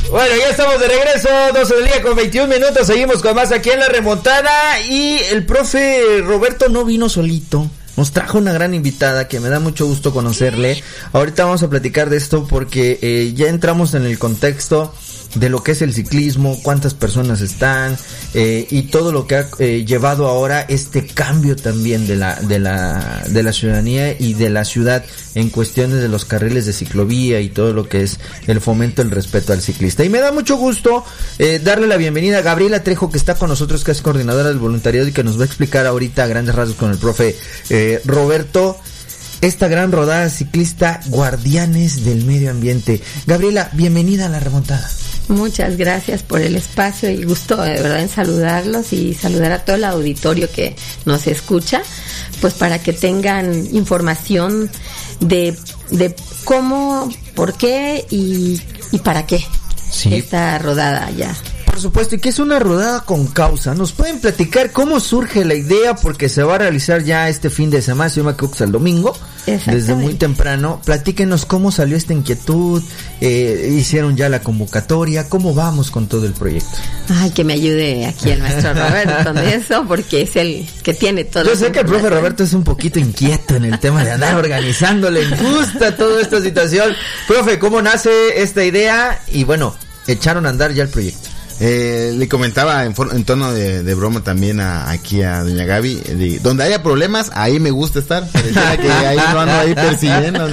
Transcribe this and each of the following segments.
Bueno, ya estamos de regreso, 12 del día con 21 minutos, seguimos con más aquí en La Remontada y el profe Roberto no vino solito. Nos trajo una gran invitada que me da mucho gusto conocerle. Ahorita vamos a platicar de esto porque ya entramos en el contexto de lo que es el ciclismo, cuántas personas están y todo lo que ha llevado ahora este cambio también de la ciudadanía y de la ciudad en cuestiones de los carriles de ciclovía y todo lo que es el fomento, el respeto al ciclista. Y me da mucho gusto darle la bienvenida a Gabriela Trejo, que está con nosotros, que es coordinadora del voluntariado y que nos va a explicar ahorita a grandes rasgos con el profe Roberto esta gran rodada ciclista Guardianes del Medio Ambiente. Gabriela, bienvenida a La Remontada. Muchas gracias por el espacio y gusto de verdad en saludarlos y saludar a todo el auditorio que nos escucha, pues para que tengan información de cómo, por qué y para qué esta rodada ya. Por supuesto, y que es una rodada con causa. ¿Nos pueden platicar cómo surge la idea? Porque se va a realizar ya este fin de semana, si no me equivoco, el domingo, desde muy temprano. Platíquenos cómo salió esta inquietud, hicieron ya la convocatoria, cómo vamos con todo el proyecto. Ay, que me ayude aquí el maestro Roberto con eso, porque es el que tiene todo. Yo sé que el profe Roberto es un poquito inquieto en el tema de andar organizando, le gusta toda esta situación. Profe, ¿cómo nace esta idea? Y bueno, echaron a andar ya el proyecto. Le comentaba en tono de broma también aquí a doña Gaby, donde haya problemas, ahí me gusta estar. Que ahí no ando ahí persiguiendo.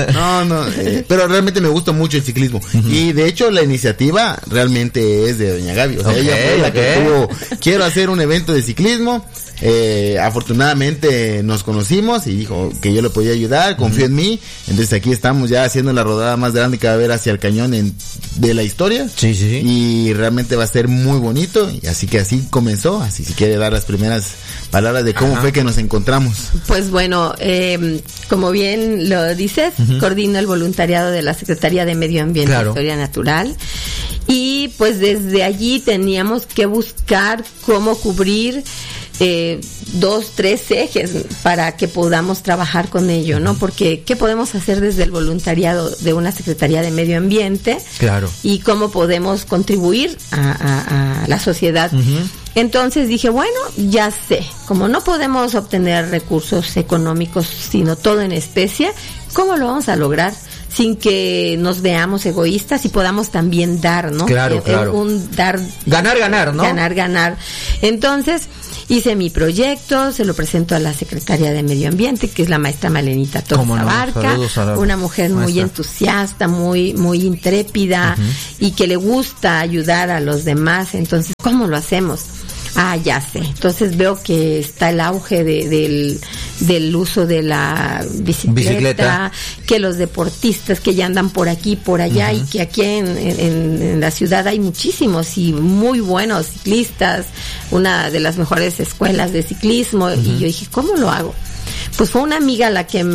Pero realmente me gusta mucho el ciclismo. Y de hecho la iniciativa realmente es de doña Gaby. O sea, ella fue la que tuvo, quiero hacer un evento de ciclismo. Afortunadamente nos conocimos y dijo que yo le podía ayudar, confió en mí, entonces aquí estamos ya haciendo la rodada más grande que va a haber hacia el cañón de la historia. Sí. Y realmente va a ser muy bonito, y así que así comenzó. Así si quiere dar las primeras palabras de cómo fue que nos encontramos. Pues bueno, como bien lo dices, coordino el voluntariado de la Secretaría de Medio Ambiente y Historia Natural, y pues desde allí teníamos que buscar cómo cubrir 2, 3 ejes para que podamos trabajar con ello, ¿no? Porque ¿qué podemos hacer desde el voluntariado de una Secretaría de Medio Ambiente? Claro. Y cómo podemos contribuir a la sociedad. Entonces dije, bueno, ya sé, como no podemos obtener recursos económicos, sino todo en especie, ¿cómo lo vamos a lograr sin que nos veamos egoístas y podamos también dar, ¿no? Claro. Ganar, ¿no? Ganar. Entonces, hice mi proyecto, se lo presento a la Secretaria de Medio Ambiente, que es la maestra Malenita Torres Abarca, una mujer muy entusiasta, muy intrépida, y que le gusta ayudar a los demás. Entonces, ¿cómo lo hacemos? Ya sé. Entonces veo que está el auge del uso de la bicicleta, que los deportistas que ya andan por aquí, por allá, y que aquí en la ciudad hay muchísimos y muy buenos ciclistas, una de las mejores escuelas de ciclismo, y yo dije, ¿cómo lo hago? Pues fue una amiga la que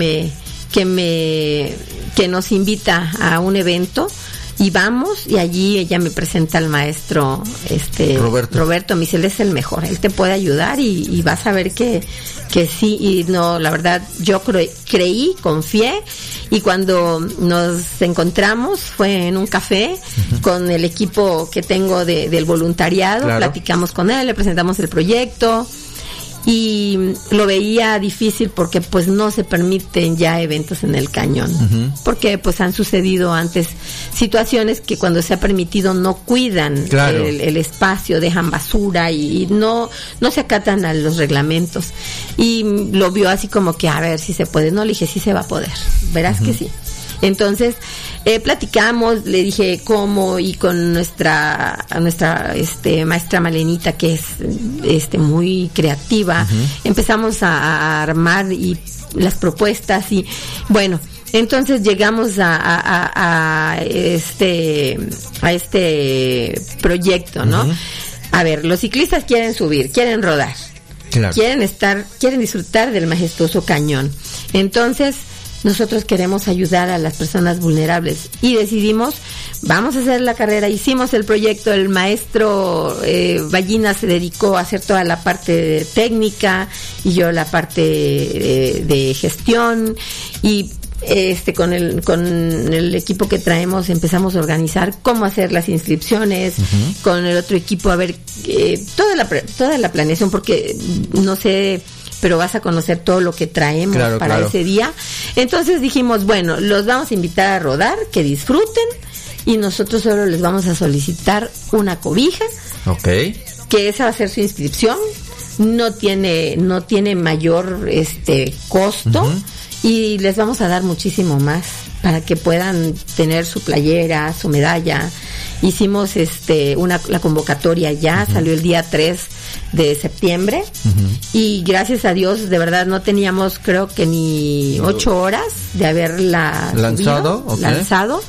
nos invita a un evento. Y vamos, y allí ella me presenta al maestro Roberto. Me dice, él es el mejor, él te puede ayudar y vas a ver que sí. Y no, la verdad, yo creí, confié, y cuando nos encontramos fue en un café con el equipo que tengo del voluntariado. Platicamos con él, le presentamos el proyecto, y lo veía difícil porque pues no se permiten ya eventos en el cañón, porque pues han sucedido antes situaciones que cuando se ha permitido no cuidan el espacio, dejan basura y no se acatan a los reglamentos, y lo vio así como que a ver si se puede. No, le dije, sí se va a poder, verás que sí. Entonces platicamos, le dije cómo, y con nuestra maestra Malenita, que es muy creativa, empezamos a armar y las propuestas, y bueno, entonces llegamos a este proyecto, ¿no? A ver, los ciclistas quieren subir, quieren rodar, quieren disfrutar del majestuoso cañón. Entonces nosotros queremos ayudar a las personas vulnerables y decidimos, vamos a hacer la carrera. Hicimos el proyecto, el maestro Ballina se dedicó a hacer toda la parte técnica y yo la parte de gestión, y con el equipo que traemos empezamos a organizar cómo hacer las inscripciones, con el otro equipo a ver toda la planeación, porque no sé, pero vas a conocer todo lo que traemos para ese día. Entonces dijimos, bueno, los vamos a invitar a rodar, que disfruten, y nosotros solo les vamos a solicitar una cobija, que esa va a ser su inscripción, no tiene mayor costo, y les vamos a dar muchísimo más para que puedan tener su playera, su medalla. Hicimos la convocatoria ya, salió el día 3 de septiembre, y gracias a Dios, de verdad, no teníamos, creo que ni 8 horas de haberla lanzado.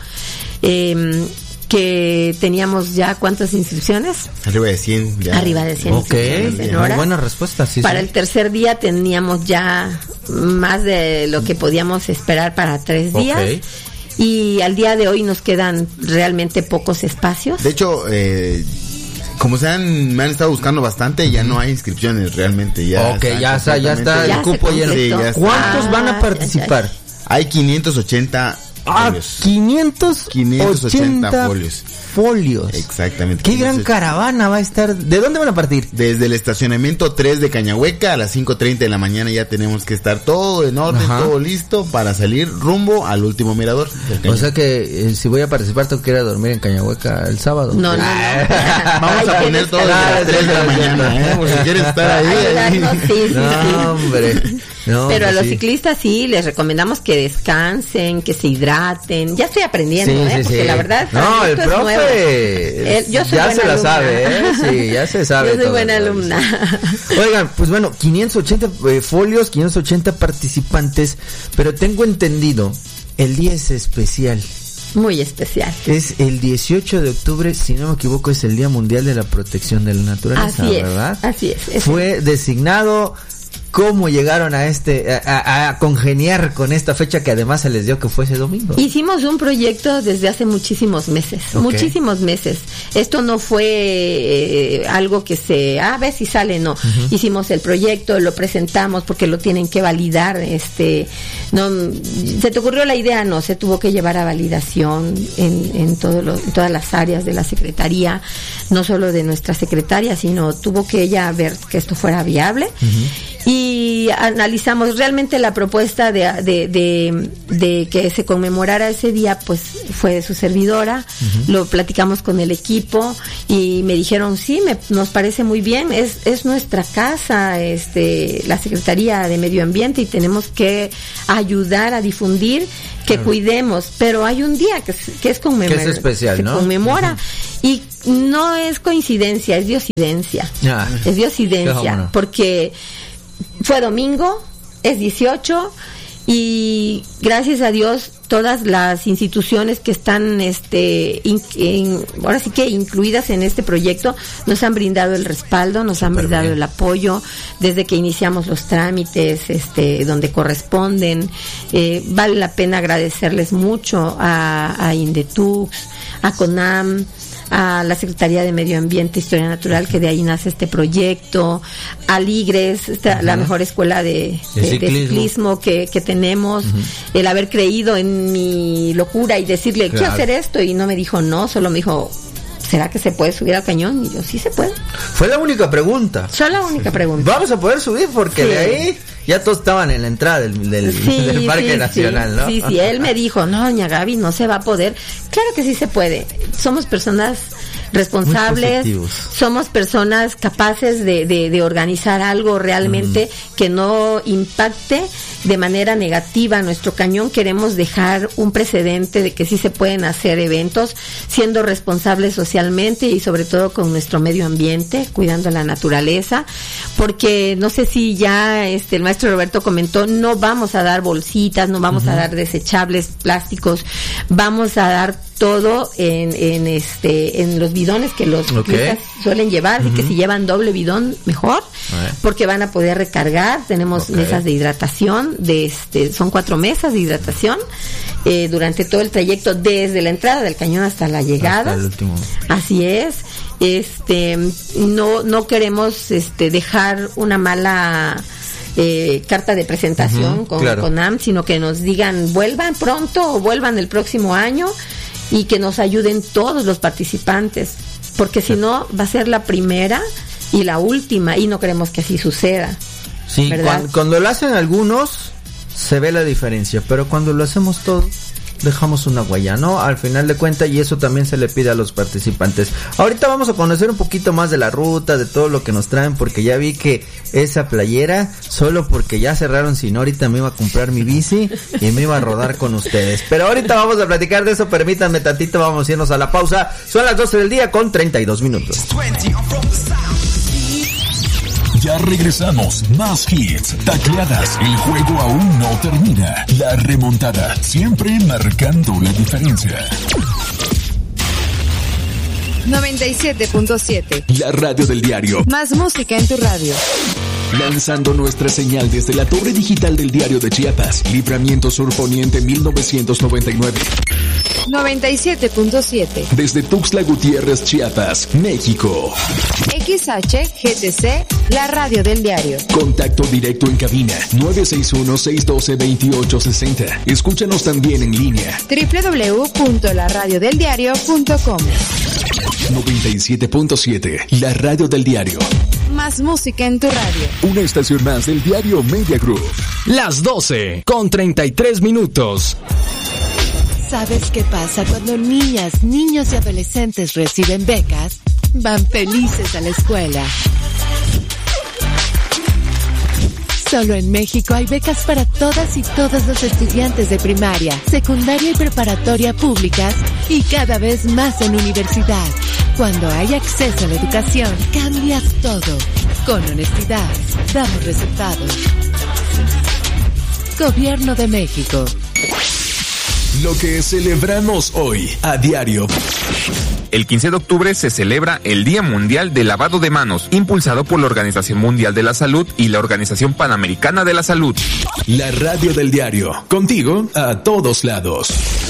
Que teníamos ya, ¿cuántas inscripciones? Arriba de 100 ya. Arriba de 100 inscripciones en horas. Buena respuesta, sí. Para el tercer día teníamos ya más de lo que podíamos esperar para 3 días. Y al día de hoy nos quedan realmente pocos espacios. De hecho, como me han estado buscando bastante, ya no hay inscripciones realmente. Ya está el cupo lleno. Sí, ¿Cuántos van a participar? Hay 580 folios. 580 folios. Exactamente. Qué gran caravana va a estar. ¿De dónde van a partir? Desde el estacionamiento 3 de Cañahueca a las 5:30 de la mañana. Ya tenemos que estar todo en orden, todo listo para salir rumbo al último mirador. O sea que si voy a participar tengo que ir a dormir en Cañahueca el sábado. No. Vamos a poner todo desde las 3 de la mañana, por si quieres estar ahí. No, hombre. No, pero a los ciclistas sí les recomendamos que descansen, que se hidraten. Ya estoy aprendiendo, porque la verdad el profe yo soy ya se la alumna. sabe, sí, ya se sabe. Yo soy buena alumna. Oigan, pues bueno, 580 folios, 580 participantes, pero tengo entendido, el día es especial. Muy especial. Es el 18 de octubre, si no me equivoco, es el Día Mundial de la Protección de la Naturaleza, ¿verdad? Así es. Fue designado. ¿Cómo llegaron a congeniar con esta fecha que además se les dio que fuese domingo? Hicimos un proyecto desde hace muchísimos meses, muchísimos meses. Esto no fue algo que a ver si sale, no. Hicimos el proyecto, lo presentamos porque lo tienen que validar. No, se te ocurrió la idea, no, se tuvo que llevar a validación en todas las áreas de la Secretaría, no solo de nuestra secretaria, sino tuvo que ella ver que esto fuera viable. Y analizamos realmente la propuesta de que se conmemorara ese día, pues fue de su servidora. Lo platicamos con el equipo y me dijeron sí, nos parece muy bien, es nuestra casa, la Secretaría de Medio Ambiente, y tenemos que ayudar a difundir que cuidemos, pero hay un día que es conmemorar, que es especial, se conmemora y no es coincidencia, es diosidencia. Es diosidencia, porque fue domingo, es 18, y gracias a Dios todas las instituciones que están ahora sí que incluidas en este proyecto nos han brindado el respaldo, nos han brindado el apoyo desde que iniciamos los trámites donde corresponden. Vale la pena agradecerles mucho a Indetux, a CONAM, a la Secretaría de Medio Ambiente e Historia Natural, que de ahí nace este proyecto, a Ligres, la mejor escuela de ciclismo que tenemos, el haber creído en mi locura y decirle, quiero hacer esto, y no me dijo no, solo me dijo, ¿será que se puede subir al cañón? Y yo, sí se puede. Fue la única pregunta. Fue la única pregunta. Vamos a poder subir porque de ahí ya todos estaban en la entrada del Parque Nacional, ¿no? Sí, él me dijo, no, doña Gaby, no se va a poder. Claro que sí se puede. Somos personas responsables, somos personas capaces de organizar algo realmente que no impacte de manera negativa a nuestro cañón. Queremos dejar un precedente de que sí se pueden hacer eventos siendo responsables socialmente y sobre todo con nuestro medio ambiente, cuidando la naturaleza, porque no sé si ya el maestro Roberto comentó, no vamos a dar bolsitas, no vamos a dar desechables plásticos, vamos a dar todo en los bidones que los ciclistas suelen llevar, y que si llevan doble bidón mejor, porque van a poder recargar. Tenemos mesas de hidratación, son 4 mesas de hidratación durante todo el trayecto, desde la entrada del cañón hasta la llegada. Hasta el último. Así es. No queremos dejar una mala carta de presentación con AM, sino que nos digan vuelvan pronto o vuelvan el próximo año y que nos ayuden todos los participantes, porque si no va a ser la primera y la última y no queremos que así suceda. Sí, cuando lo hacen algunos se ve la diferencia, pero cuando lo hacemos todos dejamos una huella, ¿no? Al final de cuentas, y eso también se le pide a los participantes. Ahorita vamos a conocer un poquito más de la ruta, de todo lo que nos traen, porque ya vi que esa playera, solo porque ya cerraron, si no ahorita me iba a comprar mi bici y me iba a rodar con ustedes. Pero ahorita vamos a platicar de eso, permítanme tantito, vamos a irnos a la pausa. Son las 12 del día con 32 minutos. Ya regresamos, más hits, tacleadas, el juego aún no termina. La remontada, siempre marcando la diferencia. 97.7. La radio del diario. Más música en tu radio. Lanzando nuestra señal desde la torre digital del Diario de Chiapas, Libramiento Sur Poniente 1999. 97.7. Desde Tuxtla Gutiérrez, Chiapas, México. XHGTC, la radio del diario. Contacto directo en cabina 961-612-2860. Escúchanos también en línea www.laradiodeldiario.com. 97.7, la radio del diario. Más música en tu radio. Una estación más del diario Media Group. Las 12 con 33 minutos. ¿Sabes qué pasa cuando niñas, niños y adolescentes reciben becas? Van felices a la escuela. Solo en México hay becas para todas y todos los estudiantes de primaria, secundaria y preparatoria públicas y cada vez más en universidad. Cuando hay acceso a la educación, cambias todo. Con honestidad, damos resultados. Gobierno de México. Lo que celebramos hoy a diario. El 15 de octubre se celebra el Día Mundial del Lavado de Manos, impulsado por la Organización Mundial de la Salud y la Organización Panamericana de la Salud. La radio del diario, contigo a todos lados.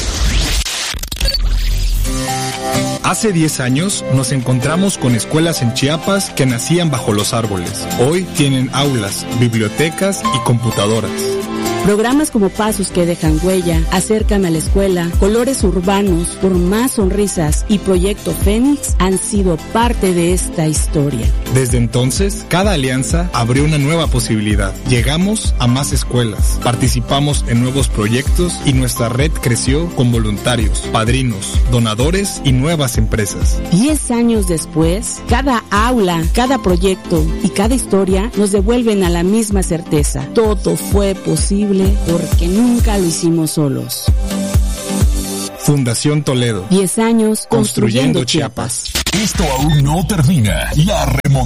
Hace 10 años nos encontramos con escuelas en Chiapas que nacían bajo los árboles. Hoy tienen aulas, bibliotecas y computadoras. Programas como Pasos que dejan huella, Acércame a la escuela, Colores urbanos, Por más sonrisas y Proyecto Fénix han sido parte de esta historia. Desde entonces, cada alianza abrió una nueva posibilidad. Llegamos a más escuelas, participamos en nuevos proyectos y nuestra red creció con voluntarios, padrinos, donadores y nuevas empresas. 10 años después, cada aula, cada proyecto y cada historia nos devuelven a la misma certeza. Todo fue posible porque nunca lo hicimos solos. Fundación Toledo. 10 años construyendo Chiapas. Esto aún no termina. La remontada.